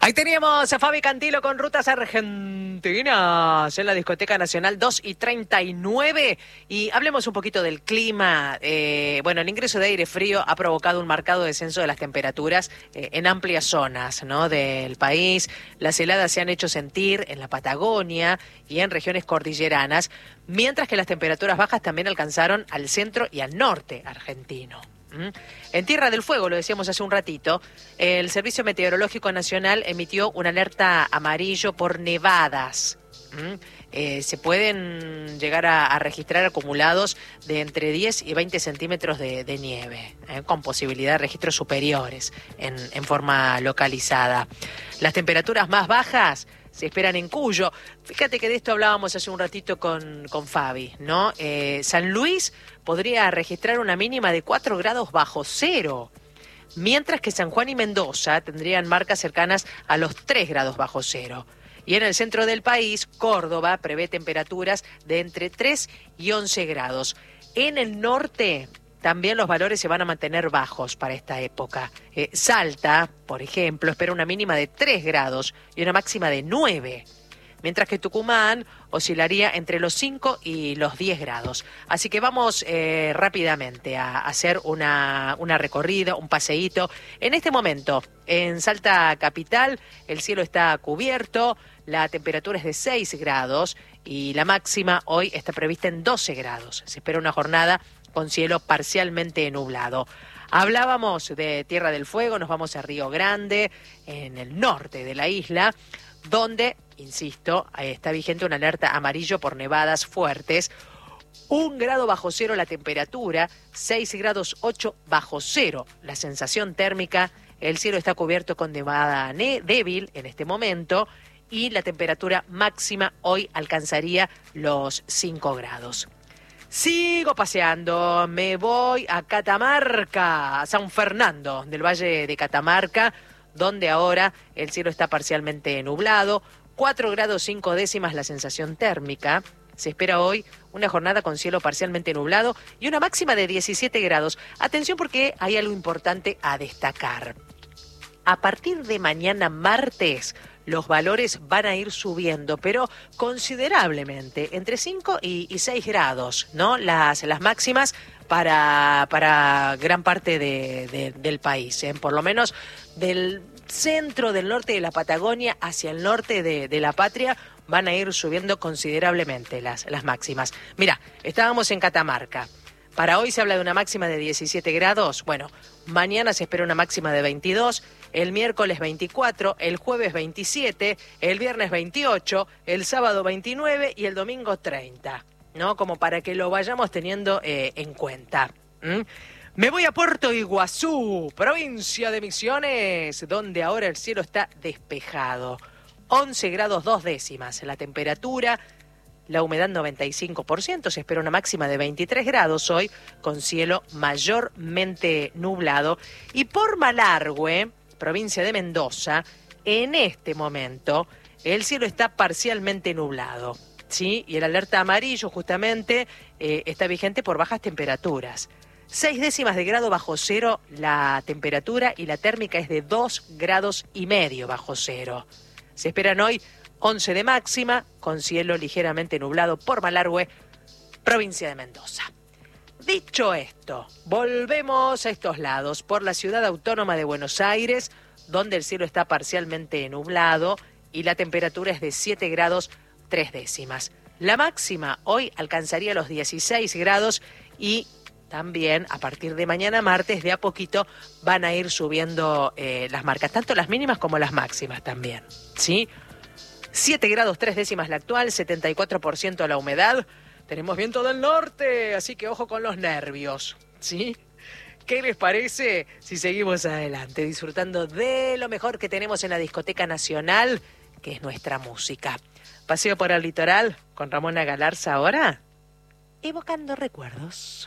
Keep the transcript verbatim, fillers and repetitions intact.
Ahí teníamos a Fabi Cantilo con Rutas Argentinas en la Discoteca Nacional dos y treinta y nueve. Y hablemos un poquito del clima. Eh, bueno, el ingreso de aire frío ha provocado un marcado descenso de las temperaturas eh, en amplias zonas, ¿no?, del país. Las heladas se han hecho sentir en la Patagonia y en regiones cordilleranas, mientras que las temperaturas bajas también alcanzaron al centro y al norte argentino. En Tierra del Fuego, lo decíamos hace un ratito, el Servicio Meteorológico Nacional emitió una alerta amarillo por nevadas. ¿Mm? Eh, se pueden llegar a, a registrar acumulados de entre diez y veinte centímetros de, de nieve, eh, con posibilidad de registros superiores en, en forma localizada. Las temperaturas más bajas se esperan en Cuyo. Fíjate que de esto hablábamos hace un ratito con, con Fabi, ¿no? Eh, San Luis podría registrar una mínima de cuatro grados bajo cero, mientras que San Juan y Mendoza tendrían marcas cercanas a los tres grados bajo cero. Y en el centro del país, Córdoba prevé temperaturas de entre tres y once grados. En el norte también los valores se van a mantener bajos para esta época. Eh, Salta, por ejemplo, espera una mínima de tres grados y una máxima de nueve, mientras que Tucumán oscilaría entre los cinco y los diez grados. Así que vamos eh, rápidamente a hacer una, una recorrida, un paseíto. En este momento, en Salta Capital, el cielo está cubierto, la temperatura es de seis grados y la máxima hoy está prevista en doce grados. Se espera una jornada con cielo parcialmente nublado. Hablábamos de Tierra del Fuego, nos vamos a Río Grande, en el norte de la isla, donde, insisto, está vigente una alerta amarillo por nevadas fuertes. Un grado bajo cero la temperatura, seis grados ocho bajo cero la sensación térmica. El cielo está cubierto con nevada débil en este momento y la temperatura máxima hoy alcanzaría los cinco grados. Sigo paseando, me voy a Catamarca, a San Fernando del Valle de Catamarca, donde ahora el cielo está parcialmente nublado, cuatro grados cinco décimas la sensación térmica. Se espera hoy una jornada con cielo parcialmente nublado y una máxima de diecisiete grados. Atención porque hay algo importante a destacar. A partir de mañana martes, los valores van a ir subiendo, pero considerablemente, entre cinco y seis grados, ¿no? Las, las máximas para, para gran parte de, de, del país, ¿eh? Por lo menos del centro, del norte de la Patagonia hacia el norte de, de la patria, van a ir subiendo considerablemente las, las máximas. Mira, estábamos en Catamarca. Para hoy se habla de una máxima de diecisiete grados. Bueno, mañana se espera una máxima de veintidós, el miércoles veinticuatro, el jueves veintisiete, el viernes veintiocho, el sábado veintinueve y el domingo treinta, ¿no? Como para que lo vayamos teniendo eh, en cuenta. ¿Mm? Me voy a Puerto Iguazú, provincia de Misiones, donde ahora el cielo está despejado. once grados dos décimas la temperatura. La humedad noventa y cinco por ciento, se espera una máxima de veintitrés grados hoy, con cielo mayormente nublado. Y por Malargüe, provincia de Mendoza, en este momento el cielo está parcialmente nublado, ¿sí? Y el alerta amarillo justamente eh, está vigente por bajas temperaturas. Seis décimas de grado bajo cero la temperatura y la térmica es de dos grados y medio bajo cero. Se esperan hoy once de máxima, con cielo ligeramente nublado por Malargüe, provincia de Mendoza. Dicho esto, volvemos a estos lados, por la ciudad autónoma de Buenos Aires, donde el cielo está parcialmente nublado y la temperatura es de siete grados tres décimas. La máxima hoy alcanzaría los dieciséis grados y también a partir de mañana martes, de a poquito, van a ir subiendo eh, las marcas, tanto las mínimas como las máximas también, ¿sí? siete grados tres décimas la actual, setenta y cuatro por ciento la humedad. Tenemos viento del norte, así que ojo con los nervios, ¿sí? ¿Qué les parece si seguimos adelante, disfrutando de lo mejor que tenemos en la Discoteca Nacional, que es nuestra música? Paseo por el litoral con Ramona Galarza ahora, evocando recuerdos.